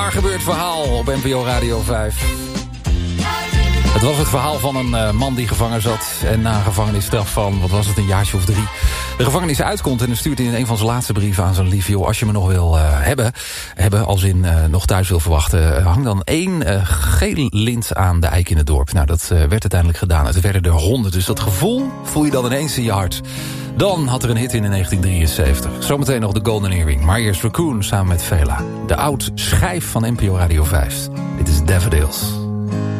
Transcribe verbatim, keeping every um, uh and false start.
Waar gebeurt verhaal op N P O Radio vijf? Het was het verhaal van een uh, man die gevangen zat en na een gevangenisstraf van, wat was het, een jaartje of drie, de gevangenis uitkomt en dan stuurt hij in een van zijn laatste brieven aan zijn lief, joh, als je me nog wil uh, hebben, hebben, als in uh, nog thuis wil verwachten, uh, hang dan één uh, gele lint aan de eik in het dorp. Nou, dat uh, werd uiteindelijk gedaan. Het werden er honderd, dus dat gevoel voel je dan ineens in je hart. Dan had er een hit in in negentien drieënzeventig. Zometeen nog de Golden Earring, maar eerst Raccoon samen met Vela. De oud schijf van N P O Radio vijf. Dit is Daffodils.